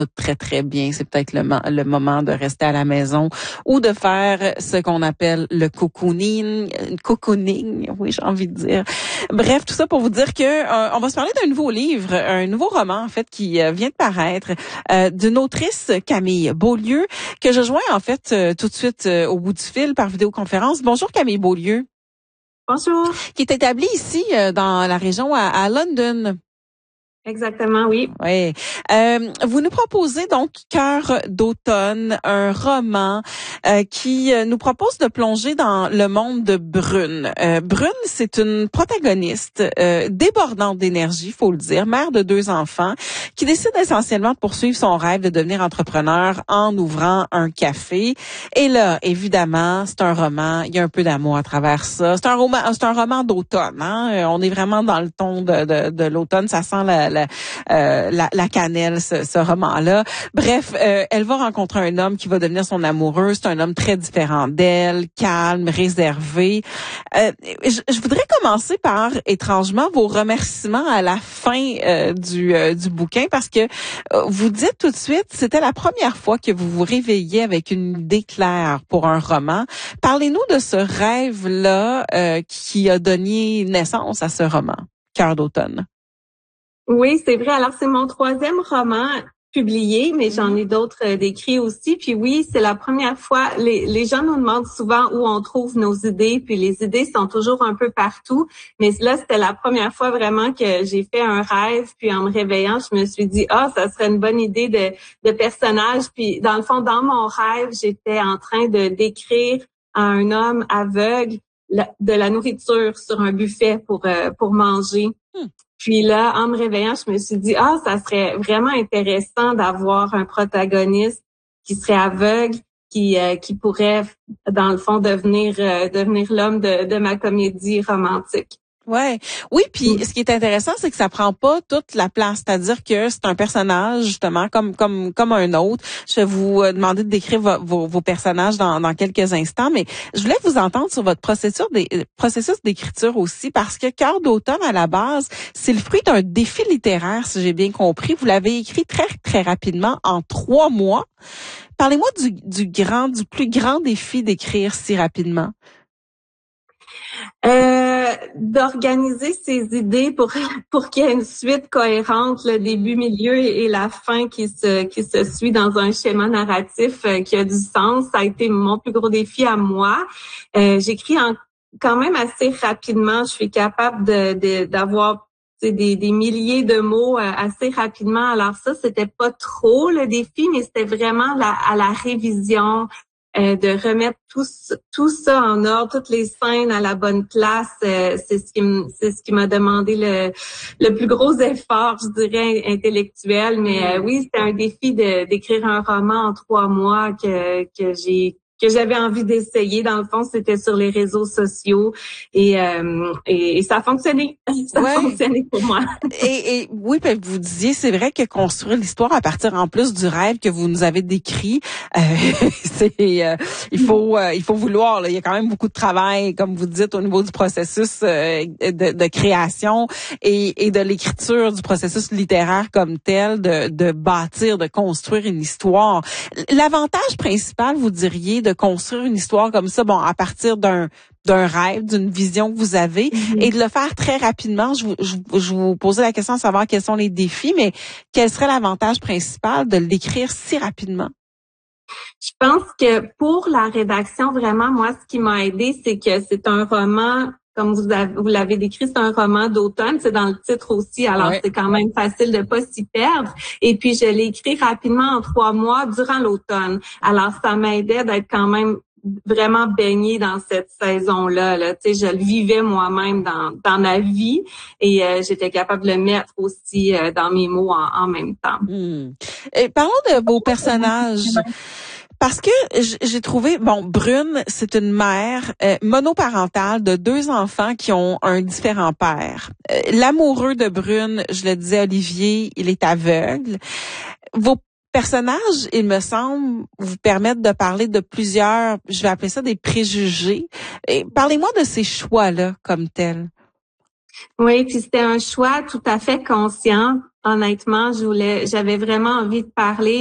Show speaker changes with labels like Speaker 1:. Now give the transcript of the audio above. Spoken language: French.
Speaker 1: très, très bien. C'est peut-être le moment de rester à la maison ou de faire ce qu'on appelle le cocooning, oui, j'ai envie de dire. Bref, tout ça pour vous dire que on va se parler d'un nouveau livre, un nouveau roman, en fait, qui vient de paraître, d'une autrice, Camille Beaulieu, que je joins, en fait, tout de suite au bout du fil par vidéoconférence. Bonjour, Camille Beaulieu.
Speaker 2: Bonjour.
Speaker 1: Qui est établie ici, dans la région à London.
Speaker 2: Exactement, oui.
Speaker 1: Oui. Vous nous proposez donc Cœur d'automne, un roman qui nous propose de plonger dans le monde de Brune. Brune, c'est une protagoniste débordante d'énergie, faut le dire, mère de 2 enfants, qui décide essentiellement de poursuivre son rêve de devenir entrepreneur en ouvrant un café. Et là, évidemment, c'est un roman, il y a un peu d'amour à travers ça. C'est un roman d'automne, hein? On est vraiment dans le ton de l'automne, ça sent la cannelle, ce roman-là. Bref, elle va rencontrer un homme qui va devenir son amoureux. C'est un homme très différent d'elle, calme, réservé. Je voudrais commencer par, étrangement, vos remerciements à la fin du bouquin, parce que vous dites tout de suite, c'était la première fois que vous vous réveillez avec une idée claire pour un roman. Parlez-nous de ce rêve-là qui a donné naissance à ce roman, Cœur d'automne.
Speaker 2: Oui, c'est vrai. Alors, c'est mon 3e roman publié, mais j'en ai d'autres d'écrits aussi. Puis oui, c'est la première fois. Les gens nous demandent souvent où on trouve nos idées, puis les idées sont toujours un peu partout. Mais là, c'était la première fois vraiment que j'ai fait un rêve. Puis en me réveillant, je me suis dit, ça serait une bonne idée de personnage. Puis dans le fond, dans mon rêve, j'étais en train de décrire à un homme aveugle de la nourriture sur un buffet pour manger. Puis là, en me réveillant, je me suis dit, ça serait vraiment intéressant d'avoir un protagoniste qui serait aveugle, qui pourrait, dans le fond, devenir l'homme de ma comédie romantique.
Speaker 1: Ouais. Oui, puis ce qui est intéressant, c'est que ça prend pas toute la place, c'est-à-dire que c'est un personnage justement comme un autre. Je vais vous demander de décrire vos personnages dans quelques instants, mais je voulais vous entendre sur votre processus d'écriture aussi, parce que Cœur d'automne à la base, c'est le fruit d'un défi littéraire, si j'ai bien compris. Vous l'avez écrit très très rapidement, en 3 mois. Parlez-moi du plus grand défi d'écrire si rapidement.
Speaker 2: D'organiser ses idées pour qu'il y ait une suite cohérente, le début, milieu et la fin qui se suit dans un schéma narratif qui a du sens. Ça a été mon plus gros défi à moi. J'écris quand même assez rapidement. Je suis capable d'avoir des milliers de mots assez rapidement. Alors ça, c'était pas trop le défi, mais c'était vraiment à la révision, de remettre tout ça en ordre, toutes les scènes à la bonne place. C'est ce qui m'a demandé le plus gros effort, je dirais, intellectuel. Mais oui, c'était un défi d'écrire un roman en 3 mois que j'avais envie d'essayer. Dans le fond, c'était sur les réseaux sociaux et ça a fonctionné. Ça a fonctionné pour moi.
Speaker 1: Et oui, puis vous disiez, c'est vrai que construire l'histoire à partir en plus du rêve que vous nous avez décrit, il faut vouloir. Là. Il y a quand même beaucoup de travail, comme vous dites, au niveau du processus de création et de l'écriture, du processus littéraire comme tel, de bâtir, de construire une histoire. L'avantage principal, vous diriez, de construire une histoire comme ça, à partir d'un rêve, d'une vision que vous avez, et de le faire très rapidement. Je vous posais la question de savoir quels sont les défis, mais quel serait l'avantage principal de l'écrire si rapidement?
Speaker 2: Je pense que pour la rédaction, vraiment, moi, ce qui m'a aidé, c'est que c'est un roman, comme vous l'avez décrit, c'est un roman d'automne, c'est dans le titre aussi, alors c'est quand même facile de pas s'y perdre. Et puis, je l'ai écrit rapidement en 3 mois durant l'automne. Alors, ça m'aidait d'être quand même vraiment baignée dans cette saison-là. Là. Tu sais, je le vivais moi-même dans ma vie et j'étais capable de le mettre aussi dans mes mots en même temps.
Speaker 1: Et parlons de vos personnages. Parce que j'ai trouvé, Brune, c'est une mère monoparentale de 2 enfants qui ont un différent père. L'amoureux de Brune, je le disais, Olivier, il est aveugle. Vos personnages, il me semble, vous permettent de parler de plusieurs, je vais appeler ça des préjugés. Et parlez-moi de ces choix-là comme tels.
Speaker 2: Oui, puis c'était un choix tout à fait conscient Honnêtement, j'avais vraiment envie de parler